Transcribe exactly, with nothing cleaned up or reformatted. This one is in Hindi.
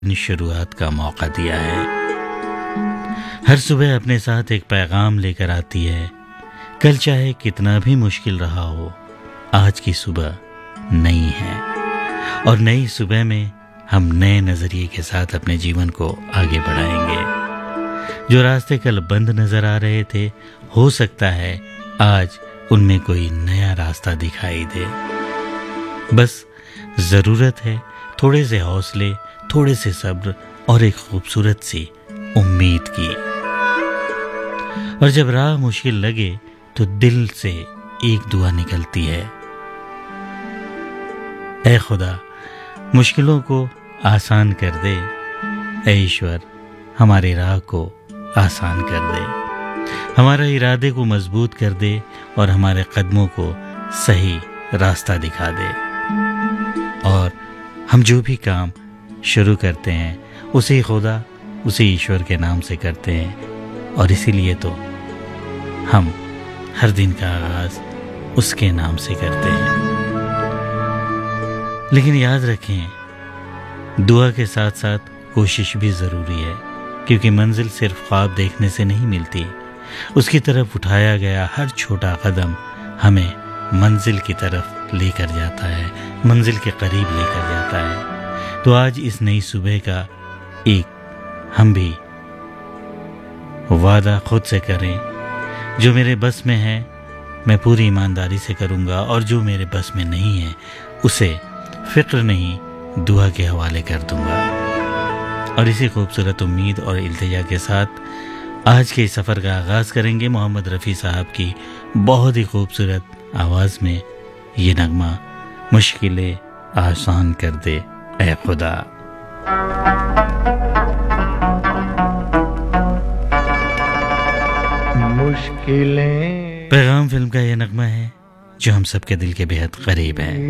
शुरुआत का मौका दिया है। हर सुबह अपने साथ एक पैगाम लेकर आती है। कल चाहे कितना भी मुश्किल रहा हो, आज की सुबह नई है और नई सुबह में हम नए नजरिए के साथ अपने जीवन को आगे बढ़ाएंगे। जो रास्ते कल बंद नजर आ रहे थे, हो सकता है आज उनमें कोई नया रास्ता दिखाई दे। बस जरूरत है थोड़े से हौसले, थोड़े से सब्र और एक खूबसूरत सी उम्मीद की। और जब राह मुश्किल लगे तो दिल से एक दुआ निकलती है, ऐ खुदा मुश्किलों को आसान कर दे, ऐ ईश्वर हमारे राह को आसान कर दे, हमारे इरादे को मजबूत कर दे और हमारे कदमों को सही रास्ता दिखा दे। और हम जो भी काम शुरू करते हैं उसे खुदा, उसे ईश्वर के नाम से करते हैं और इसीलिए तो हम हर दिन का आगाज उसके नाम से करते हैं। लेकिन याद रखें, दुआ के साथ साथ कोशिश भी ज़रूरी है, क्योंकि मंजिल सिर्फ ख्वाब देखने से नहीं मिलती। उसकी तरफ उठाया गया हर छोटा कदम हमें मंजिल की तरफ लेकर जाता है, मंजिल के करीब लेकर जाता है। तो आज इस नई सुबह का एक हम भी वादा खुद से करें, जो मेरे बस में है मैं पूरी ईमानदारी से करूँगा और जो मेरे बस में नहीं है उसे फिक्र नहीं, दुआ के हवाले कर दूँगा। और इसी खूबसूरत उम्मीद और इल्तिजा के साथ आज के सफ़र का आगाज़ करेंगे मोहम्मद रफ़ी साहब की बहुत ही खूबसूरत आवाज़ में ये नगमा, मुश्किलें आसान कर दे ऐ खुदा। मुश्किलें पैगाम फिल्म का यह नगमा है जो हम सबके दिल के बेहद करीब है।